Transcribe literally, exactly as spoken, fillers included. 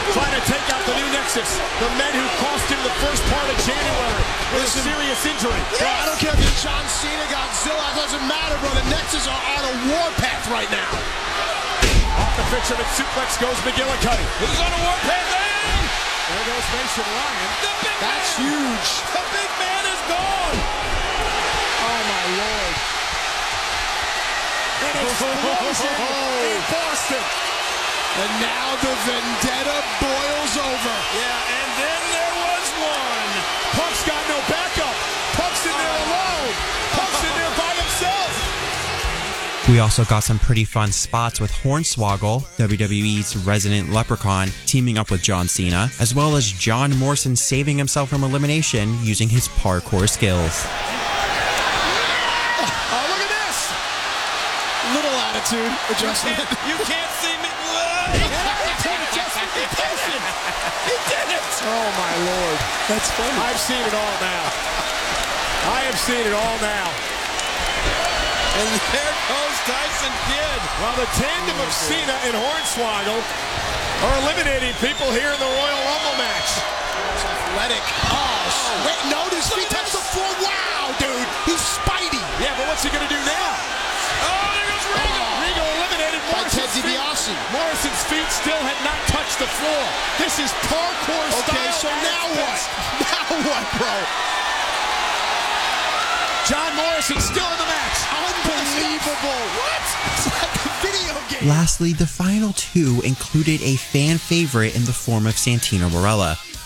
trying to take out the new Nexus. The men who cost him the first part of January with Listen, a serious injury. Bro, I don't care if it's John Cena, Godzilla, it doesn't matter, bro. The Nexus are on a warpath right now. Off the fisherman suplex goes McGillicuddy. Who's on a warpath then? There goes Mason Ryan. The big That's man. huge. The big man is gone. Oh, my Lord. An explosion in Boston. And now the vendetta boils over. Yeah, and then there was one. Punk's got no backup. Punk's in there alone. Punk's in there by himself. We also got some pretty fun spots with Hornswoggle, W W E's resident leprechaun, teaming up with John Cena, as well as John Morrison saving himself from elimination using his parkour skills. Oh, look at this. Little attitude adjustment. You can't, you can't see me. He did it. Oh, my Lord. That's funny. I've seen it all now. I have seen it all now. And there goes Tyson Kidd. While the tandem of Cena and Hornswoggle are eliminating people here in the Royal Rumble match. It's athletic. Oh, wait, notice he touched the floor. Wow, dude. He's Spidey. Yeah, but what's he going to do now? Oh, there goes Regal. Oh. Regal eliminated By Ted Morrison's feet. DiBiase. Morrison's feet still had not touched the floor. This is parkour style. Okay, so now what? Now what, bro? John Morrison still in the match. Unbelievable. What? It's like a video game. Lastly, the final two included a fan favorite in the form of Santino Marella.